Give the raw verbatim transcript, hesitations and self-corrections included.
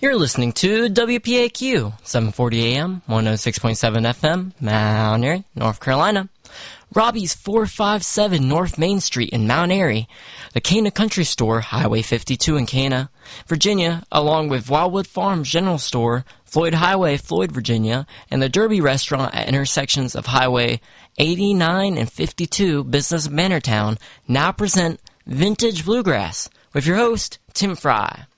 You're listening to W P A Q, seven forty A M, one oh six point seven F M, Mount Airy, North Carolina. Robbie's four five seven North Main Street in Mount Airy, the Cana Country Store, Highway fifty-two in Cana, Virginia, along with Wildwood Farms General Store, Floyd Highway, Floyd, Virginia, and the Derby Restaurant at intersections of Highway eighty-nine and fifty-two, Business of Manortown, now present Vintage Bluegrass with your host, Tim Fry.